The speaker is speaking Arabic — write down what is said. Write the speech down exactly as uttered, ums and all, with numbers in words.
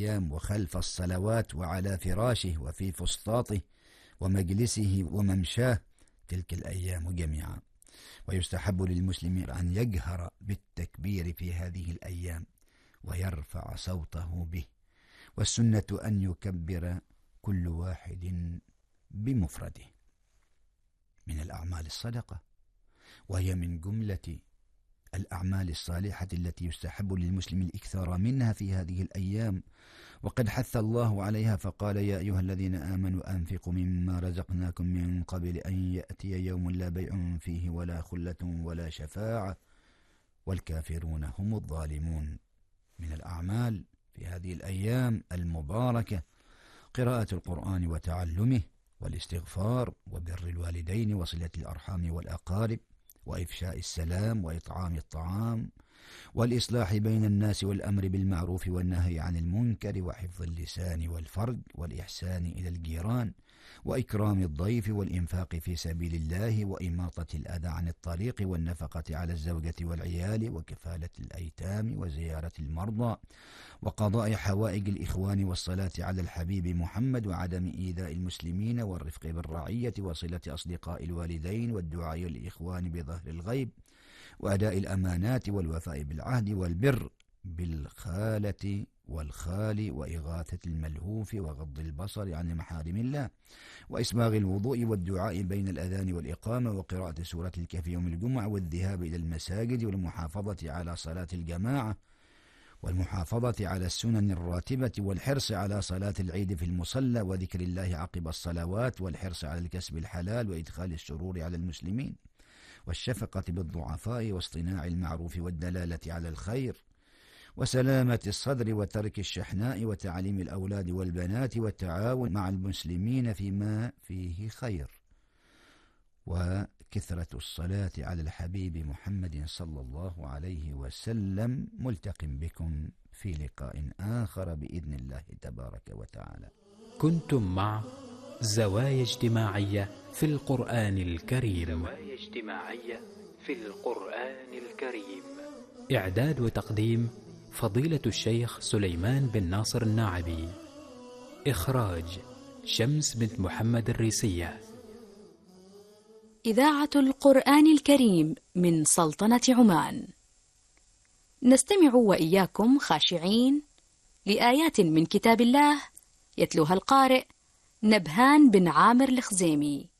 الأيام وخلف الصلوات وعلى فراشه وفي فسطاطه ومجلسه وممشاه تلك الأيام جميعا. ويستحب للمسلم أن يجهر بالتكبير في هذه الأيام ويرفع صوته به، والسنة أن يكبر كل واحد بمفرده. من الأعمال الصدقة، وهي من جملة الأعمال الصالحة التي يستحب للمسلم الإكثار منها في هذه الأيام، وقد حث الله عليها فقال: يا أيها الذين آمنوا أنفقوا مما رزقناكم من قبل أن يأتي يوم لا بيع فيه ولا خلة ولا شفاعة والكافرون هم الظالمون. من الأعمال في هذه الأيام المباركة قراءة القرآن وتعلمه والاستغفار وبر الوالدين وصلة الأرحام والأقارب وإفشاء السلام وإطعام الطعام والإصلاح بين الناس والأمر بالمعروف والنهي عن المنكر وحفظ اللسان والفرج والإحسان إلى الجيران وإكرام الضيف والإنفاق في سبيل الله وإماطة الأذى عن الطريق والنفقة على الزوجة والعيال وكفالة الأيتام وزيارة المرضى وقضاء حوائج الإخوان والصلاة على الحبيب محمد وعدم إيذاء المسلمين والرفق بالرعية وصلة أصدقاء الوالدين والدعاء للإخوان بظهر الغيب وأداء الأمانات والوفاء بالعهد والبر بالخالة والخال وإغاثة الملهوف وغض البصر عن محارم الله وإسباغ الوضوء والدعاء بين الأذان والإقامة وقراءة سورة الكهف يوم الجمعة والذهاب إلى المساجد والمحافظة على صلاة الجماعة والمحافظة على السنن الراتبة والحرص على صلاة العيد في المصلى وذكر الله عقب الصلوات والحرص على الكسب الحلال وإدخال السرور على المسلمين والشفقة بالضعفاء واصطناع المعروف والدلالة على الخير وسلامة الصدر وترك الشحناء وتعليم الأولاد والبنات والتعاون مع المسلمين فيما فيه خير وكثرة الصلاة على الحبيب محمد صلى الله عليه وسلم. ملتق بكم في لقاء آخر بإذن الله تبارك وتعالى. كنتم مع زوايا اجتماعية في القرآن الكريم. زوايا اجتماعية في القرآن الكريم. إعداد وتقديم فضيلة الشيخ سليمان بن ناصر الناعبي. إخراج شمس بنت محمد الريسية. إذاعة القرآن الكريم من سلطنة عمان. نستمع وإياكم خاشعين لآيات من كتاب الله يتلوها القارئ نبهان بن عامر الخزيمي.